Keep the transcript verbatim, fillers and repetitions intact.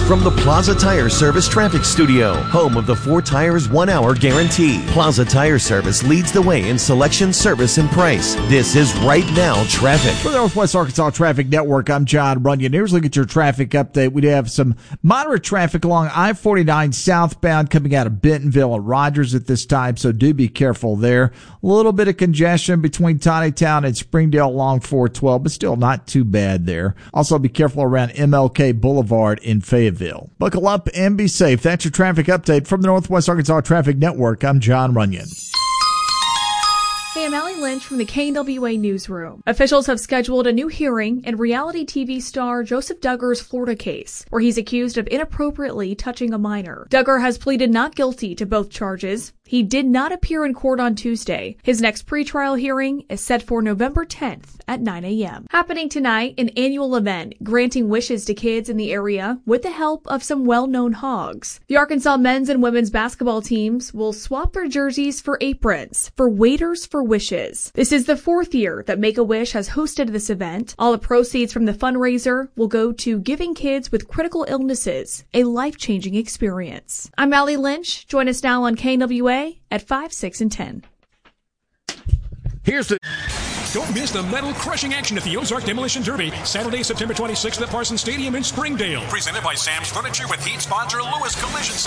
From the Plaza Tire Service Traffic Studio, home of the four tires, one hour guarantee. Plaza Tire Service leads the way in selection, service, and price. This is Right Now Traffic. For the Northwest Arkansas Traffic Network, I'm John Runyon. Here's a look at your traffic update. We do have some moderate traffic along I forty-nine southbound coming out of Bentonville and Rogers at this time, so do be careful there. A little bit of congestion between Tawnytown and Springdale along four twelve, but still not too bad there. Also be careful around M L K Boulevard in Fayetteville. Buckle up and be safe. That's your traffic update from the Northwest Arkansas Traffic Network. I'm John Runyon. Hey, I'm Allie Lynch from the K N W A Newsroom. Officials have scheduled a new hearing in reality T V star Joseph Duggar's Florida case, where he's accused of inappropriately touching a minor. Duggar has pleaded not guilty to both charges. He did not appear in court on Tuesday. His next pretrial hearing is set for November tenth at nine a.m. Happening tonight, an annual event granting wishes to kids in the area with the help of some well-known hogs. The Arkansas men's and women's basketball teams will swap their jerseys for aprons for Waiters for Wishes. This is the fourth year that Make-A-Wish has hosted this event. All the proceeds from the fundraiser will go to giving kids with critical illnesses a life-changing experience. I'm Allie Lynch. Join us now on K N W A at five, six, and ten. Here's the... Don't miss the metal-crushing action at the Ozark Demolition Derby, Saturday, September twenty-sixth at Parsons Stadium in Springdale. Presented by Sam's Furniture with heat sponsor Lewis Collision Center.